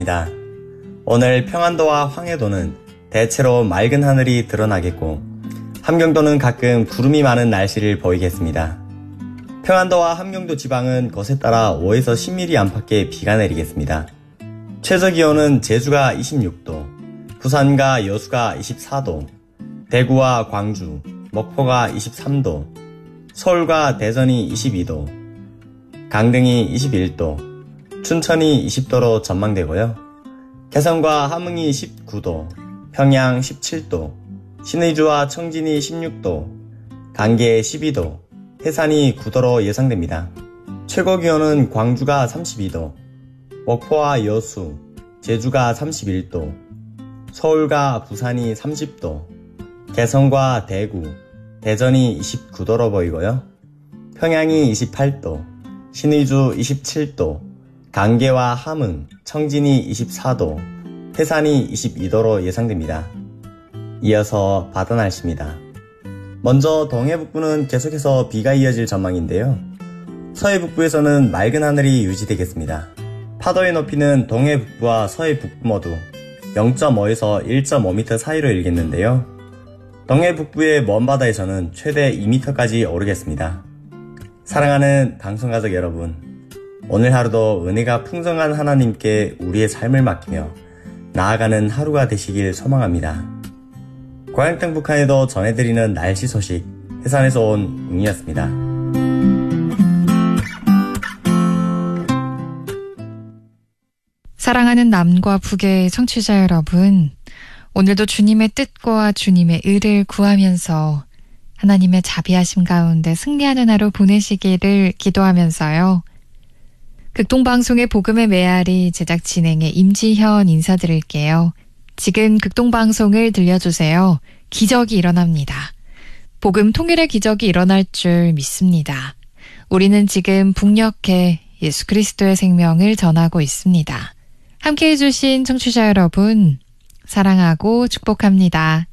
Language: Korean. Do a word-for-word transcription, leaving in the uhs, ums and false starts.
오늘 평안도와 황해도는 대체로 맑은 하늘이 드러나겠고 함경도는 가끔 구름이 많은 날씨를 보이겠습니다. 평안도와 함경도 지방은 것에 따라 오에서 십 밀리미터 안팎의 비가 내리겠습니다. 최저기온은 제주가 이십육 도, 부산과 여수가 이십사 도, 대구와 광주, 목포가 이십삼 도, 서울과 대전이 이십이 도, 강릉이 이십일 도, 춘천이 이십 도로 전망되고요. 개성과 함흥이 십구 도, 평양 십칠 도, 신의주와 청진이 십육 도, 간계 십이 도, 해산이 구 도로 예상됩니다. 최고기온은 광주가 삼십이 도, 목포와 여수, 제주가 삼십일 도, 서울과 부산이 삼십 도, 개성과 대구, 대전이 이십구 도로 보이고요. 평양이 이십팔 도, 신의주 이십칠 도, 간계와 함흥, 청진이 이십사 도, 해산이 이십이 도로 예상됩니다. 이어서 바다 날씨입니다. 먼저 동해북부는 계속해서 비가 이어질 전망인데요. 서해북부에서는 맑은 하늘이 유지되겠습니다. 파도의 높이는 동해북부와 서해북부 모두 영 점 오에서 일 점 오 미터 사이로 일겠는데요. 동해북부의 먼 바다에서는 최대 이 미터까지 오르겠습니다. 사랑하는 방송가족 여러분, 오늘 하루도 은혜가 풍성한 하나님께 우리의 삶을 맡기며 나아가는 하루가 되시길 소망합니다. 고향 땅 북한에도 전해드리는 날씨 소식, 해산에서 온 웅이었습니다. 사랑하는 남과 북의 청취자 여러분, 오늘도 주님의 뜻과 주님의 의를 구하면서 하나님의 자비하심 가운데 승리하는 하루 보내시기를 기도하면서요. 극동방송의 복음의 메아리 제작 진행의 임지현 인사드릴게요. 지금 극동방송을 들려주세요. 기적이 일어납니다. 복음 통일의 기적이 일어날 줄 믿습니다. 우리는 지금 북녘에 예수 그리스도의 생명을 전하고 있습니다. 함께해 주신 청취자 여러분, 사랑하고 축복합니다.